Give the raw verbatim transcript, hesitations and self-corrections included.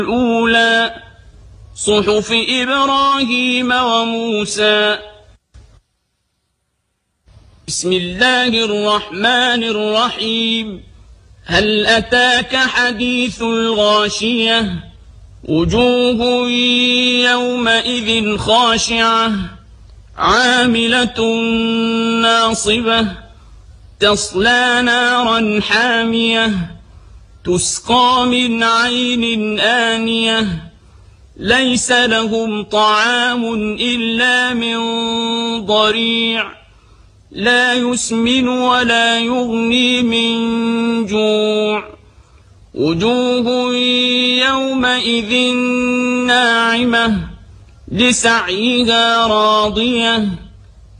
الأولى صحف إبراهيم وموسى. بسم الله الرحمن الرحيم. هل أتاك حديث الغاشية؟ وجوه يومئذ خاشعة عاملة ناصبة تصلى نارا حامية تسقى من عين آنية ليس لهم طعام إلا من ضريع لا يسمن ولا يغني من جوع. وجوه يومئذ ناعمة لسعيها راضية